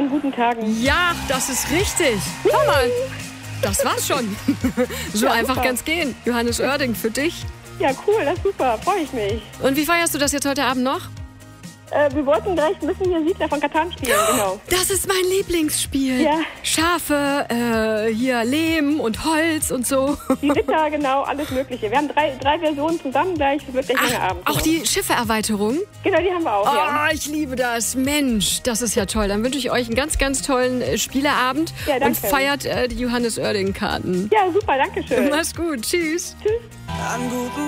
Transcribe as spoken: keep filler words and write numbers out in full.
an guten Tagen. Ja, das ist richtig. Schau mal, das war's schon. So Ja, einfach super. kann's gehen. Johannes Oerding für dich. Ja, cool, das ist super, freue ich mich. Und wie feierst du das jetzt heute Abend noch? Äh, wir wollten gleich ein bisschen hier Siedler von Catan spielen, genau. Das ist mein Lieblingsspiel. Ja. Schafe, äh, hier Lehm und Holz und so. Die Ritter, genau, alles Mögliche. Wir haben drei, drei Versionen zusammen gleich, das wird gleich ein langer Ach, Abend. auch genau. die Schiffe-Erweiterung. Genau, die haben wir auch, Oh, ja. ich liebe das. Mensch, das ist ja toll. Dann wünsche ich euch einen ganz, ganz tollen äh, Spieleabend Ja, und danke. feiert äh, die Johannes Oerding-Karten. Ja, super, danke schön. Mach's gut. Tschüss. Tschüss.